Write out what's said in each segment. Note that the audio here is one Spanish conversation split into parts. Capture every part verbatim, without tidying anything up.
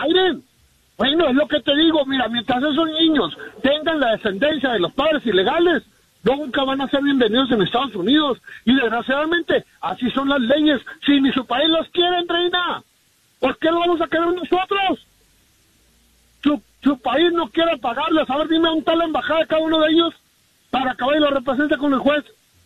Biden. Bueno, es lo que te digo, mira, mientras esos niños tengan la descendencia de los padres ilegales, nunca van a ser bienvenidos en Estados Unidos. Y desgraciadamente, así son las leyes. Si ni su país los quiere, reina, ¿por qué lo vamos a querer nosotros? Su, su país no quiere pagarles. A ver, dime dónde está la embajada de cada uno de ellos para que vaya y lo represente con el juez.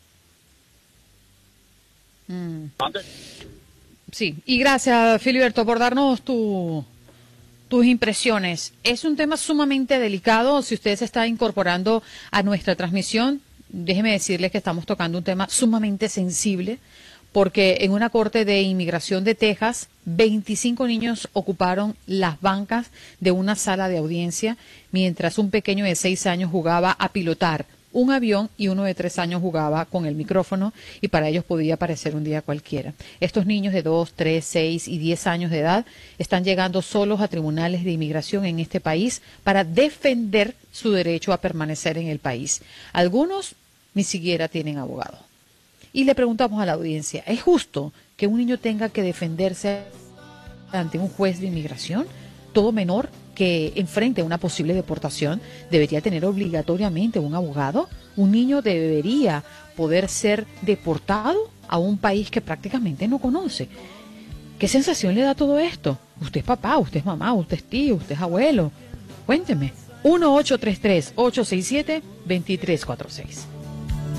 Mm. Sí, y gracias, Filiberto, por darnos tu... tus impresiones. Es un tema sumamente delicado. Si usted se está incorporando a nuestra transmisión, déjeme decirle que estamos tocando un tema sumamente sensible, porque en una corte de inmigración de Texas, veinticinco niños ocuparon las bancas de una sala de audiencia, mientras un pequeño de seis años jugaba a pilotar un avión y uno de tres años jugaba con el micrófono, y para ellos podía parecer un día cualquiera. Estos niños de dos, tres, seis y diez años de edad están llegando solos a tribunales de inmigración en este país para defender su derecho a permanecer en el país. Algunos ni siquiera tienen abogado. Y le preguntamos a la audiencia, ¿es justo que un niño tenga que defenderse ante un juez de inmigración? Todo menor que enfrente una posible deportación debería tener obligatoriamente un abogado. Un niño debería poder ser deportado a un país que prácticamente no conoce. ¿Qué sensación le da todo esto? Usted es papá, usted es mamá, usted es tío, usted es abuelo. Cuénteme. uno ocho tres tres, ocho seis siete, dos tres cuatro seis.